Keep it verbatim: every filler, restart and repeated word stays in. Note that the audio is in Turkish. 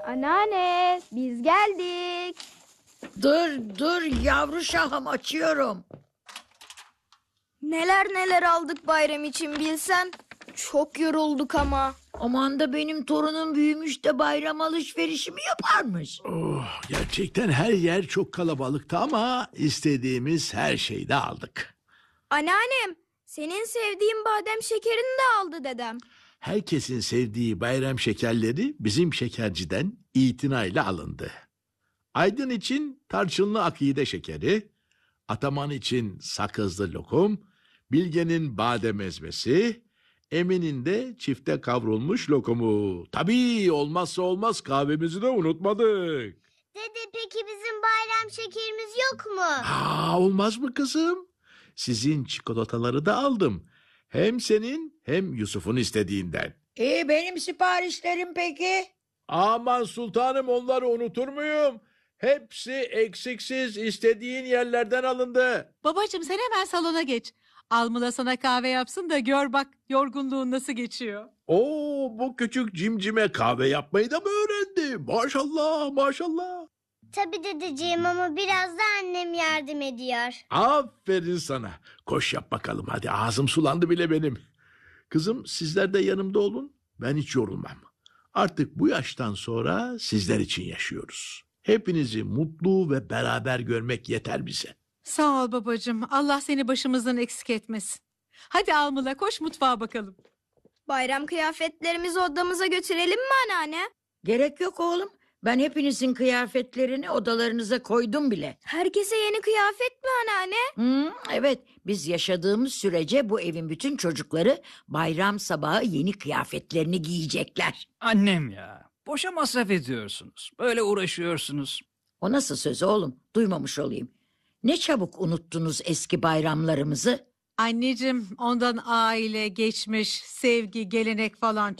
Anneanne, biz geldik. Dur dur yavru şahım, açıyorum. Neler neler aldık bayram için bilsen. Çok yorulduk ama. Aman da benim torunum büyümüş de bayram alışverişi mi yaparmış? Oh, gerçekten her yer çok kalabalıktı ama istediğimiz her şeyi de aldık. Anneannem, senin sevdiğin badem şekerini de aldı dedem. Herkesin sevdiği bayram şekerleri bizim şekerciden itinayla alındı. Aydın için tarçınlı akide şekeri, Ataman için sakızlı lokum, Bilge'nin badem ezmesi, Emin'in de çifte kavrulmuş lokumu. Tabii olmazsa olmaz kahvemizi de unutmadık. Dede peki bizim bayram şekerimiz yok mu? Aa, olmaz mı kızım? Sizin çikolataları da aldım. Hem senin hem Yusuf'un istediğinden. E benim siparişlerim peki? Aman sultanım, onları unutur muyum? Hepsi eksiksiz istediğin yerlerden alındı. Babacığım sen hemen salona geç. Almila sana kahve yapsın da gör bak yorgunluğun nasıl geçiyor. Oo, bu küçük cimcime kahve yapmayı da mı öğrendi? Maşallah maşallah. Tabii dedeciğim ama biraz da annem yardım ediyor. Aferin sana. Koş yap bakalım hadi, ağzım sulandı bile benim. Kızım, sizler de yanımda olun. Ben hiç yorulmam. Artık bu yaştan sonra sizler için yaşıyoruz. Hepinizi mutlu ve beraber görmek yeter bize. Sağ ol babacığım. Allah seni başımızdan eksik etmesin. Hadi Almila koş mutfağa bakalım. Bayram kıyafetlerimizi odamıza götürelim mi anneanne? Gerek yok oğlum. Ben hepinizin kıyafetlerini odalarınıza koydum bile. Herkese yeni kıyafet mi anneanne? Hı, evet, biz yaşadığımız sürece bu evin bütün çocukları bayram sabahı yeni kıyafetlerini giyecekler. Annem ya, boşa masraf ediyorsunuz. Böyle uğraşıyorsunuz. O nasıl söz oğlum? Duymamış olayım. Ne çabuk unuttunuz eski bayramlarımızı. Anneciğim ondan aile, geçmiş, sevgi, gelenek falan